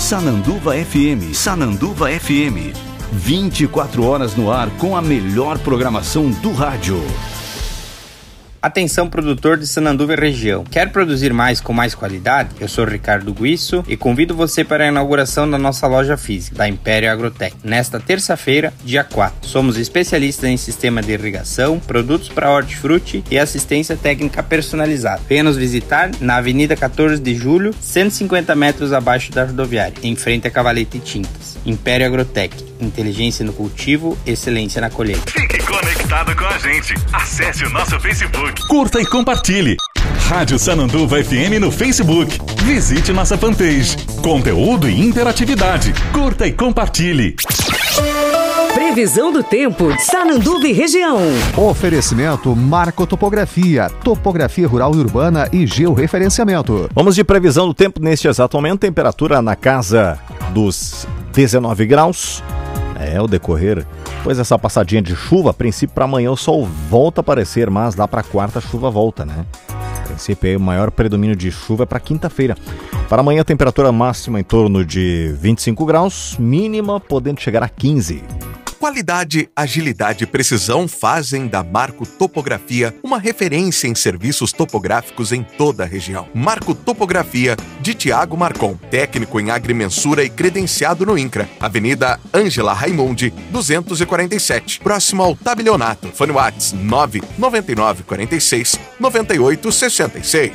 Sananduva FM. Sananduva FM. 24 horas no ar com a melhor programação do rádio. Atenção, produtor de Sananduva e região. Quer produzir mais com mais qualidade? Eu sou Ricardo Guisso e convido você para a inauguração da nossa loja física, da Império Agrotec, nesta terça-feira, dia 4. Somos especialistas em sistema de irrigação, produtos para hortifruti e assistência técnica personalizada. Venha nos visitar na Avenida 14 de Julho, 150 metros abaixo da rodoviária, em frente a Cavalete Tintas. Império Agrotec. Inteligência no cultivo, excelência na colheita. Fique conectado com a gente. Acesse o nosso Facebook. Curta e compartilhe. Rádio Sananduva FM no Facebook. Visite nossa fanpage. Conteúdo e interatividade. Curta e compartilhe. Previsão do tempo, Sananduva e região. Oferecimento Marco Topografia, topografia rural e urbana e georreferenciamento. Vamos de previsão do tempo neste exato momento. Temperatura na casa dos 19 graus. O decorrer, pois essa passadinha de chuva, a princípio para amanhã o sol volta a aparecer, mas lá para quarta a chuva volta, né? A princípio aí, o maior predomínio de chuva é para quinta-feira. Para amanhã a temperatura máxima em torno de 25 graus, mínima podendo chegar a 15. Qualidade, agilidade e precisão fazem da Marco Topografia uma referência em serviços topográficos em toda a região. Marco Topografia, de Tiago Marcon, técnico em agrimensura e credenciado no INCRA. Avenida Ângela Raimundi, 247, próximo ao Tabelionato. Fone WhatsApp 99946 9866.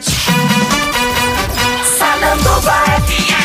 Sananduva FM.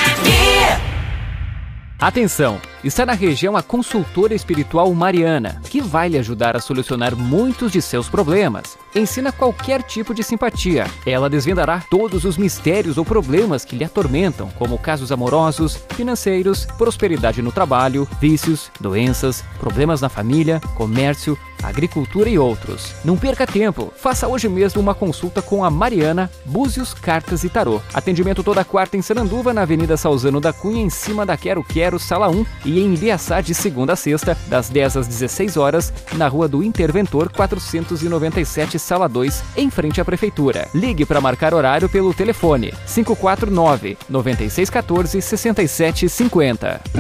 Atenção! Está na região a consultora espiritual Mariana, que vai lhe ajudar a solucionar muitos de seus problemas. Ensina qualquer tipo de simpatia. Ela desvendará todos os mistérios ou problemas que lhe atormentam, como casos amorosos, financeiros, prosperidade no trabalho, vícios, doenças, problemas na família, comércio, agricultura e outros. Não perca tempo. Faça hoje mesmo uma consulta com a Mariana, Búzios, Cartas e Tarô. Atendimento toda quarta em Sananduva, na Avenida Salzano da Cunha, em cima da Quero Quero, Sala 1, e em Ibiaçá de segunda a sexta, das 10 às 16 horas, na Rua do Interventor 497, Sala 2, em frente à Prefeitura. Ligue para marcar horário pelo telefone 549-9614-6750.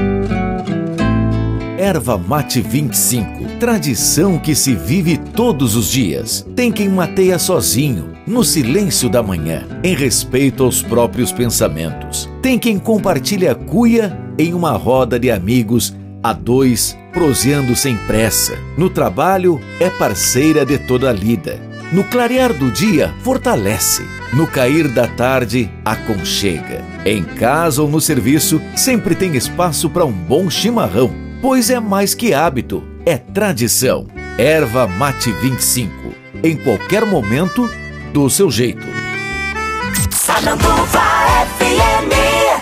Erva Mate 25, tradição que se vive todos os dias. Tem quem mateia sozinho, no silêncio da manhã, em respeito aos próprios pensamentos. Tem quem compartilha a cuia em uma roda de amigos, a dois, proseando sem pressa. No trabalho, é parceira de toda a lida. No clarear do dia, fortalece. No cair da tarde, aconchega. Em casa ou no serviço, sempre tem espaço para um bom chimarrão. Pois é mais que hábito, é tradição. Erva Mate 25. Em qualquer momento, do seu jeito. Sananduva FM.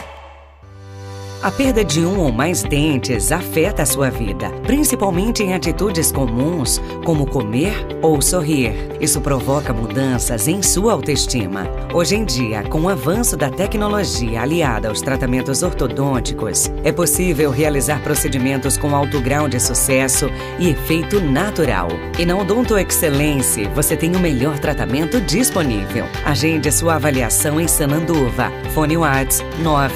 A perda de um ou mais dentes afeta a sua vida, principalmente em atitudes comuns, como comer ou sorrir. Isso provoca mudanças em sua autoestima. Hoje em dia, com o avanço da tecnologia aliada aos tratamentos ortodônticos, é possível realizar procedimentos com alto grau de sucesso e efeito natural. E na Odonto Excelência, você tem o melhor tratamento disponível. Agende sua avaliação em Sananduva. Fone WhatsApp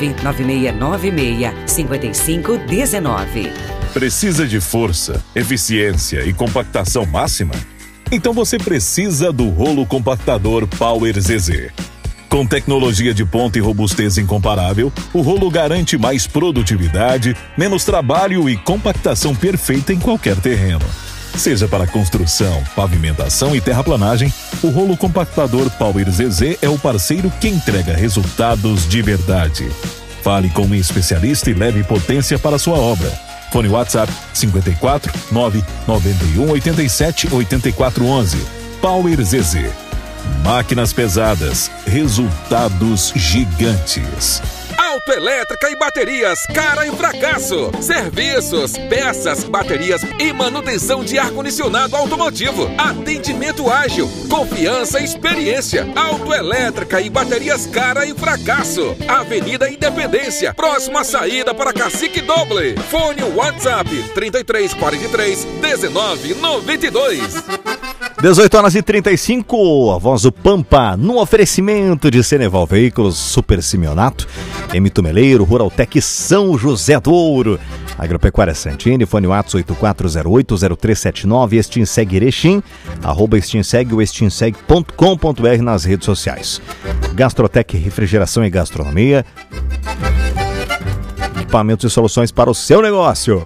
99696-5519. Precisa de força, eficiência e compactação máxima? Então você precisa do rolo compactador Power ZZ. Com tecnologia de ponta e robustez incomparável, o rolo garante mais produtividade, menos trabalho e compactação perfeita em qualquer terreno. Seja para construção, pavimentação e terraplanagem, o rolo compactador Power ZZ é o parceiro que entrega resultados de verdade. Fale com um especialista e leve potência para a sua obra. Fone WhatsApp 54 991 87 84 11. Power ZZ. Máquinas pesadas, resultados gigantes. Autoelétrica e baterias, cara e fracasso. Serviços, peças, baterias e manutenção de ar-condicionado automotivo. Atendimento ágil, confiança e experiência. Autoelétrica e baterias, cara e fracasso. Avenida Independência, próxima saída para Cacique Doble. Fone WhatsApp 3343 1992. 18h35, a voz do Pampa, no oferecimento de Ceneval Veículos, Super Simeonato, Emito Meleiro, Ruraltec São José do Ouro, Agropecuária Santini, fone WhatsApp 84080379, Extinseg Erechim, @Extinseg ou extinseg.com.br nas redes sociais. Gastrotec Refrigeração e Gastronomia, equipamentos e soluções para o seu negócio.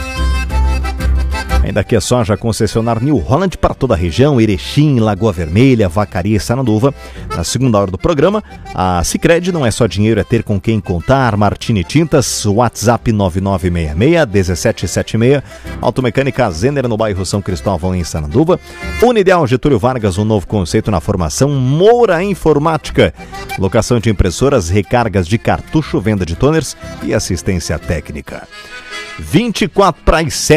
Ainda aqui é soja concessionar New Holland para toda a região, Erechim, Lagoa Vermelha, Vacaria e Sananduva. Na segunda hora do programa, a Sicredi não é só dinheiro, é ter com quem contar. Martini Tintas, WhatsApp 9966-1776. Automecânica Zener no bairro São Cristóvão em Sananduva. Unideal Getúlio Vargas, um novo conceito na formação. Moura Informática, locação de impressoras, recargas de cartucho, venda de toners e assistência técnica. 24 para as 7.